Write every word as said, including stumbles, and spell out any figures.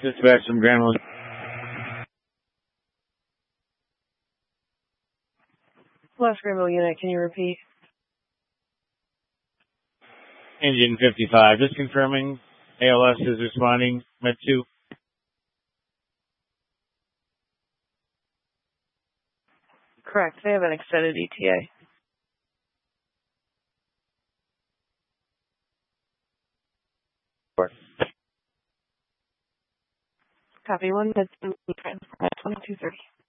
Dispatch from Grandma. Last Grandma unit, can you repeat? Engine fifty-five, just confirming A L S is responding, Med two. Correct, they have an extended E T A. Copy one, Med two, twenty-two thirty.